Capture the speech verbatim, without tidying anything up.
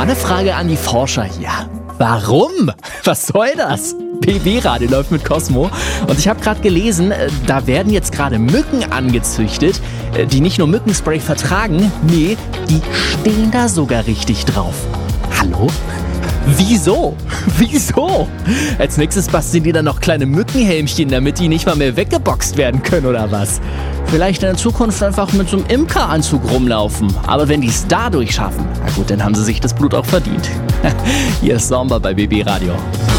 Mal eine Frage an die Forscher hier. Warum? Was soll das? B B-Radio läuft mit Cosmo und ich habe gerade gelesen, da werden jetzt gerade Mücken angezüchtet, die nicht nur Mückenspray vertragen, nee, die stehen da sogar richtig drauf. Hallo? Wieso? Wieso? Als nächstes basteln die dann noch kleine Mückenhelmchen, damit die nicht mal mehr weggeboxt werden können oder was? Vielleicht in der Zukunft einfach mit so einem Imkeranzug rumlaufen. Aber wenn die es dadurch schaffen, na gut, dann haben sie sich das Blut auch verdient. Hier ist Sommer bei B B Radio.